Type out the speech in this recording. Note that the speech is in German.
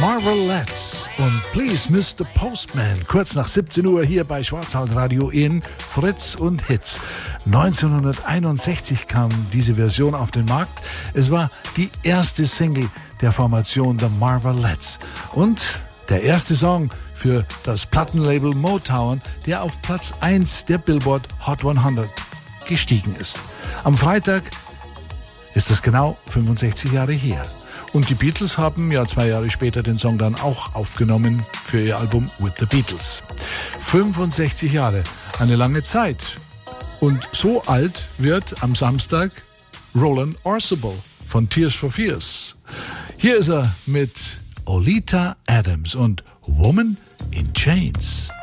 Marvelettes und Please Mr. Postman. Kurz nach 17 Uhr hier bei Schwarzwaldradio in Fritz und Hits. 1961 kam diese Version auf den Markt. Es war die erste Single der Formation The Marvelettes und der erste Song für das Plattenlabel Motown, der auf Platz 1 der Billboard Hot 100 gestiegen ist. Am Freitag ist es genau 65 Jahre her. Und die Beatles haben ja 2 Jahre später den Song dann auch aufgenommen für ihr Album With the Beatles. 65 Jahre, eine lange Zeit. Und so alt wird am Samstag Roland Orsable von Tears for Fears. Hier ist er mit Oleta Adams und Woman in Chains.